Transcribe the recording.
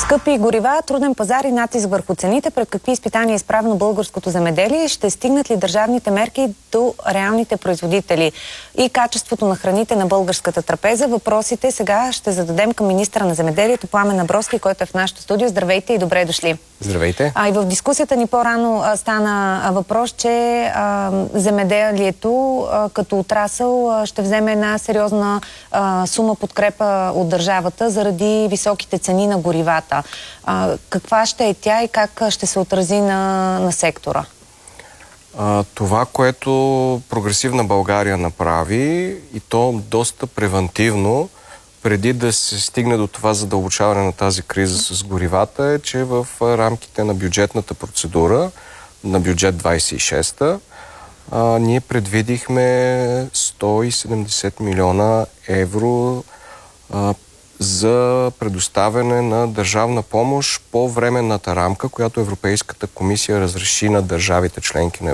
Скъпи горива, труден пазар и натиск върху цените. Пред какви изпитания е изправено българското земеделие? Ще стигнат ли държавните мерки до реалните производители и качеството на храните на българската трапеза? Въпросите сега ще зададем към министъра на земеделието Пламен Абровски, който е в нашото студио. Здравейте и добре дошли. Здравейте. И в дискусията ни по-рано стана въпрос, че земеделието като отрасъл ще вземе една сериозна сума подкрепа от държавата заради високите цени на горивата. Каква ще е тя и как ще се отрази на сектора? Това, което Прогресивна България направи, и то доста превантивно, преди да се стигне до това задълбочаване на тази криза с горивата, е, че в рамките на бюджетната процедура на бюджет 26-та ние предвидихме 170 милиона евро за предоставяне на държавна помощ по временната рамка, която Европейската комисия разреши на държавите членки на